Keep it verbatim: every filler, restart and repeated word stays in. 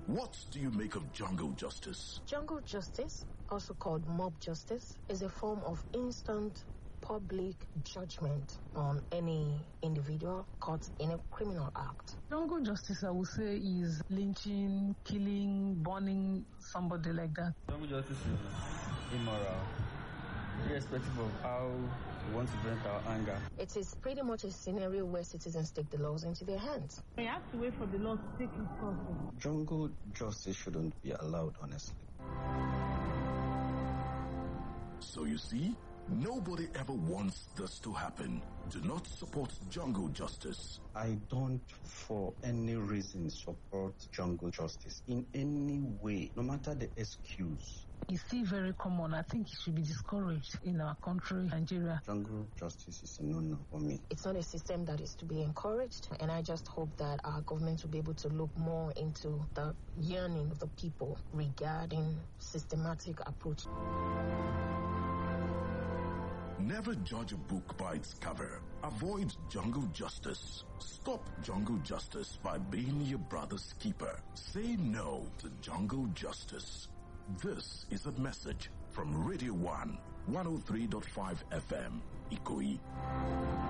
What do you make of jungle justice? Jungle justice, also called mob justice, is a form of instant public judgment on any individual caught in a criminal act. Jungle justice, I would say, is lynching, killing, burning somebody like that. Jungle justice is immoral, irrespective of how we want to vent our anger. It is pretty much a scenario where citizens take the laws into their hands. We have to wait for the law to take its course. Jungle justice shouldn't be allowed, honestly. So you see, nobody ever wants this to happen. Do not support jungle justice. I don't, for any reason, support jungle justice in any way, no matter the excuse. It's still very common. I think it should be discouraged in our country, Nigeria. Jungle justice is a no-no for me. It's not a system that is to be encouraged, and I just hope that our government will be able to look more into the yearning of the people regarding systematic approach. Never judge a book by its cover. Avoid jungle justice. Stop jungle justice by being your brother's keeper. Say no to jungle justice. This is a message from Radio one, one oh three point five F M, Ikoyi.